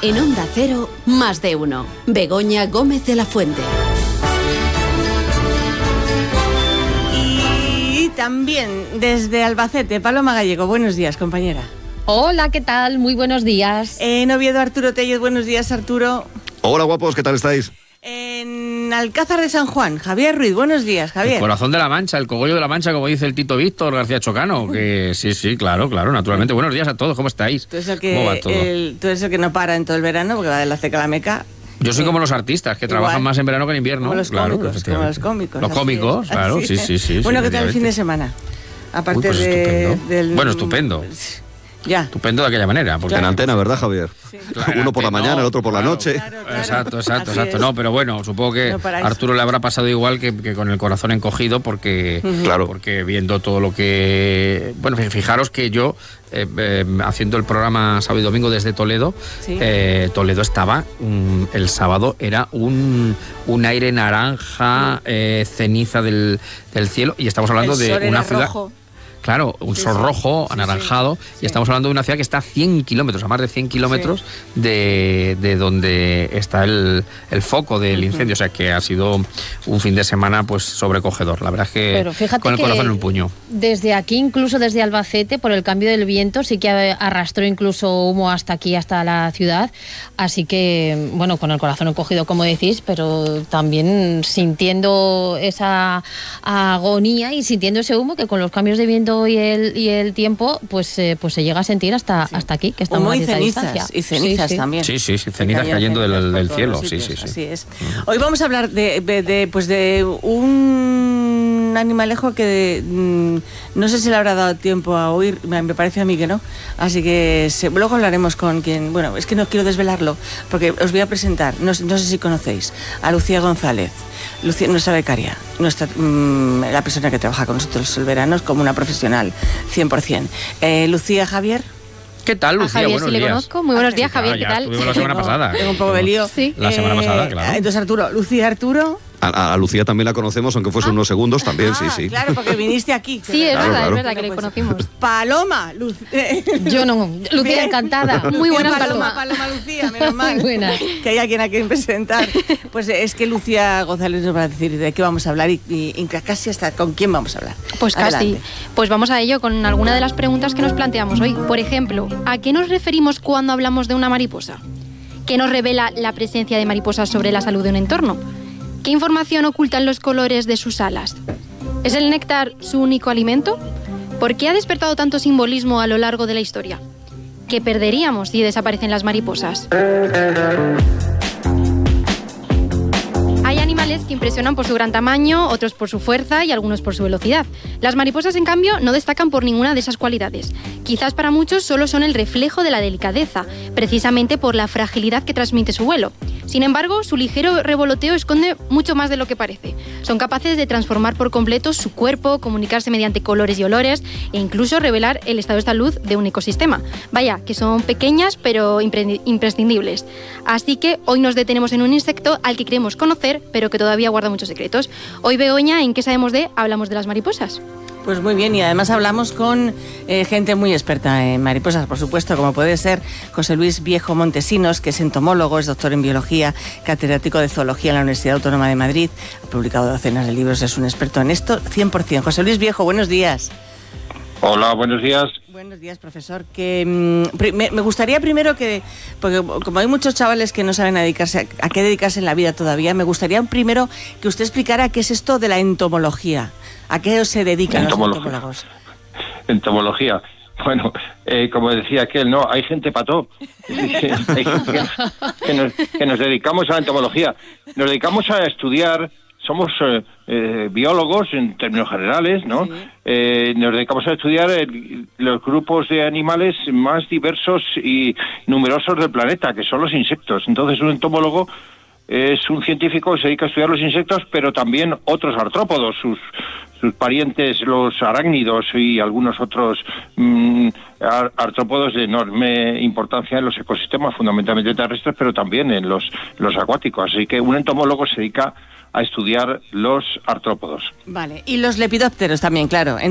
En Onda Cero, Más de Uno. Begoña Gómez de la Fuente. Y también desde Albacete, Paloma Gallego. Buenos días, compañera. Hola, ¿qué tal? Muy buenos días. En Oviedo, Arturo Tellez. Buenos días, Arturo. Hola, guapos, ¿qué tal estáis? En Alcázar de San Juan, Javier Ruiz. Buenos días, Javier. El corazón de la Mancha, el cogollo de la Mancha, como dice el Tito Víctor García Chocano, que sí, claro, naturalmente. Buenos días a todos, ¿cómo estáis? Tú eres el ¿Cómo va todo? tú eres el que no para en todo el verano, porque va de la ceca a la meca. Yo soy como los artistas, que trabajan más en verano que en invierno. Como los claro, cómicos, como los cómicos. Los cómicos, claro, sí. Bueno, ¿qué tal el fin de semana? Aparte pues estupendo. Bueno, estupendo. Ya. Estupendo de aquella manera. Porque En antena, ¿verdad, Javier? Sí. Uno por la mañana, el otro por la noche. Claro. Exacto. No, pero bueno, supongo que No a Arturo le habrá pasado igual que con el corazón encogido, porque, Claro. porque viendo todo lo que... Bueno, fijaros que yo, haciendo el programa sábado y domingo desde Toledo, Sí. Toledo estaba, el sábado era un aire naranja, ceniza del cielo, y estamos hablando El de sol una era ciudad... rojo. Claro, un sol rojo, anaranjado, y estamos hablando de una ciudad que está a 100 kilómetros, a más de 100 kilómetros de donde está el foco del incendio. O sea que ha sido un fin de semana pues sobrecogedor. La verdad es que Pero fíjate con el que corazón en un puño. Desde aquí, incluso desde Albacete, por el cambio del viento, sí que arrastró incluso humo hasta aquí, hasta la ciudad. Así que, bueno, con el corazón encogido, como decís, pero también sintiendo esa agonía y sintiendo ese humo que con los cambios de viento y el tiempo, pues se llega a sentir hasta aquí, que estamos Humo a y cierta cenizas, distancia. y cenizas Sí. también. Sí, cenizas cayendo del por cielo, todos los sí. sitios, así es. Hoy vamos a hablar de un animalejo que no sé si le habrá dado tiempo a oír, me parece a mí que no, así que luego hablaremos con quien, bueno, es que no quiero desvelarlo, porque os voy a presentar, no sé si conocéis, a Lucía González. Lucía, nuestra becaria, la persona que trabaja con nosotros el verano, es como una profesional, 100%. Lucía, Javier. ¿Qué tal, Lucía? Javier, Buenos sí le días. conozco. Muy buenos días, Claro, Javier, ¿qué ya tal? estuvimos la semana pasada. Tengo un poco de lío. Sí. La semana pasada, claro. Entonces, Arturo, Lucía, Arturo. A Lucía también la conocemos, aunque fuese unos segundos también, sí. Claro, porque viniste aquí. Sí, es Claro, verdad, claro. es verdad que le conocimos. Paloma, Yo no. Lucía, Bien. encantada. Muy buena, Paloma. Paloma Lucía, menos mal. Muy buena. Que hay alguien a quien presentar. Pues es que Lucía González nos va a decir de qué vamos a hablar y casi hasta con quién vamos a hablar. Pues casi. Adelante. Pues vamos a ello con alguna de las preguntas que nos planteamos hoy. Por ejemplo, ¿a qué nos referimos cuando hablamos de una mariposa? ¿Qué nos revela la presencia de mariposas sobre la salud de un entorno? ¿Qué información ocultan los colores de sus alas? ¿Es el néctar su único alimento? ¿Por qué ha despertado tanto simbolismo a lo largo de la historia? ¿Qué perderíamos si desaparecen las mariposas? Hay animales que impresionan por su gran tamaño, otros por su fuerza y algunos por su velocidad. Las mariposas, en cambio, no destacan por ninguna de esas cualidades. Quizás para muchos solo son el reflejo de la delicadeza, precisamente por la fragilidad que transmite su vuelo. Sin embargo, su ligero revoloteo esconde mucho más de lo que parece. Son capaces de transformar por completo su cuerpo, comunicarse mediante colores y olores e incluso revelar el estado de salud de un ecosistema. Vaya, que son pequeñas pero imprescindibles. Así que hoy nos detenemos en un insecto al que queremos conocer, pero que todavía guarda muchos secretos. Hoy, Begoña, ¿en qué sabemos de? Hablamos de las mariposas. Pues muy bien, y además hablamos con gente muy experta en mariposas, por supuesto, como puede ser José Luis Viejo Montesinos, que es entomólogo, es doctor en biología, catedrático de zoología en la Universidad Autónoma de Madrid, ha publicado docenas de libros, es un experto en esto, 100%. José Luis Viejo, buenos días. Hola, buenos días. Buenos días, profesor. Que me gustaría primero que, porque como hay muchos chavales que no saben a qué dedicarse en la vida todavía, me gustaría primero que usted explicara qué es esto de la entomología. ¿A qué se dedican los entomólogos? Entomología. Bueno, como decía aquel, no, hay gente para todo. Hay gente que nos dedicamos a la entomología. Nos dedicamos a estudiar, somos biólogos en términos generales, ¿no? Sí. Nos dedicamos a estudiar los grupos de animales más diversos y numerosos del planeta, que son los insectos. Entonces, un entomólogo es un científico que se dedica a estudiar los insectos, pero también otros artrópodos, sus parientes, los arácnidos y algunos otros artrópodos de enorme importancia en los ecosistemas, fundamentalmente terrestres, pero también en los acuáticos. Así que un entomólogo se dedica a estudiar los artrópodos. Vale, y los lepidópteros también, claro.